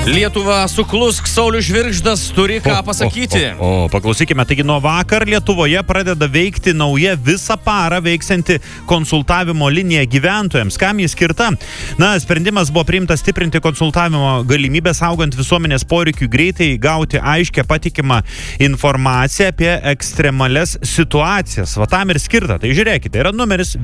Lietuva suklusk, Saulius Žvirgždas turi ką pasakyti. Paklausykime, taigi nuo vakar Lietuvoje pradeda veikti nauja visą parą veiksianti konsultavimo linija gyventojams. Kam jis skirta? Sprendimas buvo priimtas stiprinti konsultavimo galimybę, saugant visuomenės poreikių greitai gauti aiškę patikimą informaciją apie ekstremales situacijas. Va tam ir skirta. Tai žiūrėkite, yra numeris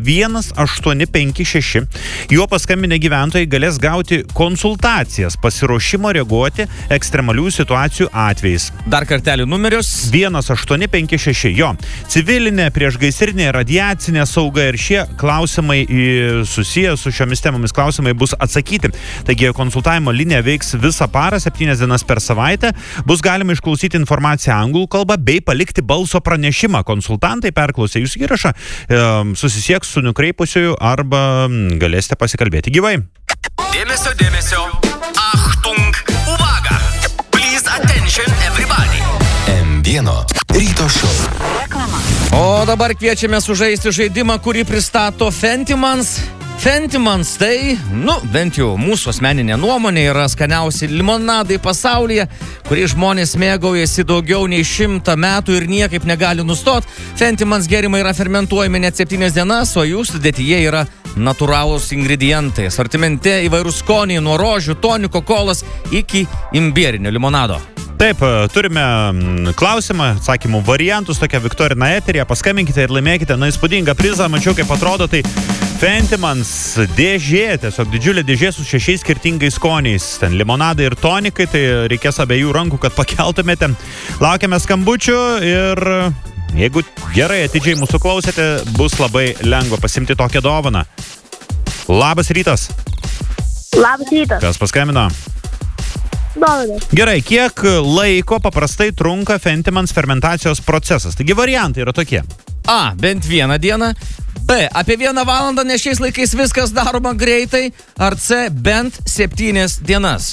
1856. Juo paskambinę gyventojai galės gauti konsultacijas, pasiruošimo reaguoti ekstremalių situacijų atvejais. Dar kartelį numerius. 1856. Jo. Civilinė, priešgaisrinė, radiacinė sauga ir šie klausimai susiję su šiomis temomis klausimai bus atsakyti. Taigi konsultavimo linija veiks visą parą, 7 dienas per savaitę. Bus galima išklausyti informaciją anglų kalba bei palikti balso pranešimą. Konsultantai perklausę jūsų įrašą, susisieks su nukreipusiuoju arba galėsite pasikalbėti gyvai. Dėmesio, dėmesio. Achtung, uwaga. Please attention everybody. M1 ryto šou. O dabar kviečiame sužaisti žaidimą, kurį pristato Fentimans. Fentimans tai, bent jau mūsų asmeninė nuomonė, yra skaniausi limonadai pasaulyje, kurį žmonės mėgaujasi daugiau nei 100 metų ir niekaip negali nustot. Fentimans gėrimai yra fermentuojami net 7 dienas, o jų sudėtyje yra natūralūs ingredientai. Asortimente įvairūs skoniai nuo rožių, toniko, kolos iki imbierinio limonado. Taip, turime klausimą, atsakymų variantus, tokia Viktorina eterija, paskambinkite ir laimėkite įspūdingą prizą. Mačiau, kaip atrodo, tai Fentimans dėžė, tiesiog didžiulė dėžė su 6 skirtingais skoniais. Ten limonadai ir tonikai, tai reikės abiejų rankų, kad pakeltumėte. Laukiame skambučių ir jeigu gerai atidžiai mūsų klausėte, bus labai lengva pasimti tokią dovaną. Labas rytas. Labas rytas. Kas paskambino? Dovydas. Gerai, kiek laiko paprastai trunka Fentimans fermentacijos procesas? Taigi variantai yra tokie. A. Bent 1 dieną. B. Apie 1 valandą, nes šiais laikais viskas daroma greitai. Ar C. Bent 7 dienas?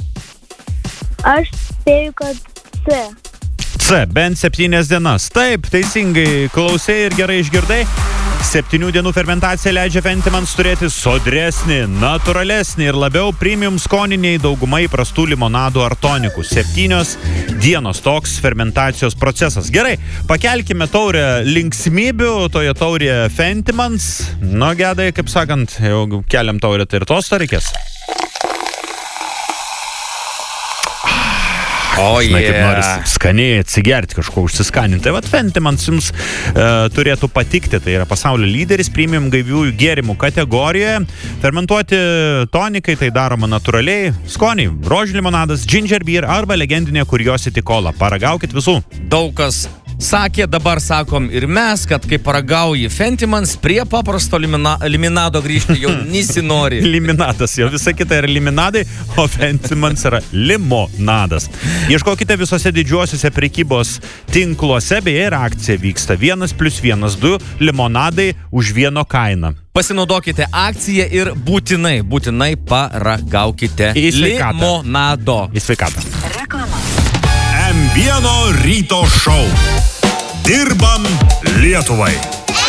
Aš spėju, kad C. C. Bent 7 dienas. Taip, teisingai klausai ir gerai išgirdai. 7 dienų fermentacija leidžia Fentimans turėti sodresnį, natūralesnį ir labiau premium skonį nei dauguma įprastų limonadų ar tonikų. 7 dienos toks fermentacijos procesas. Gerai, pakelkime taurę linksmybių, toje taurėje Fentimans. Gedai, kaip sakant, jau keliam taurę, tai ir tos to reikės. Žinai, kaip noris skaniai atsigerti, kažko užsiskaninti. Tai Fentimans jums turėtų patikti. Tai yra pasaulio lyderis premium gaiviųjų gėrimų kategorijoje. Fermentuoti tonikai tai daroma natūraliai. Skoniai, rožių limonadas, ginger beer arba legendinė Curiosity cola. Paragaukit visų. Daug kas sakė, dabar sakom ir mes, kad kai paragauji Fentimans, prie paprasto limonado grįžti jau nesinori. Liminadas, jo visa kita yra limonadai, o Fentimans yra limonadas. Ieškokite visose didžiuosiuose prekybos tinkluose, beje ir akcija vyksta 1+1 2 limonadai už 1 kainą. Pasinaudokite akciją ir būtinai paragaukite limonado. Į sveikatą. M1 ryto šou. Dirbam Lietuvai.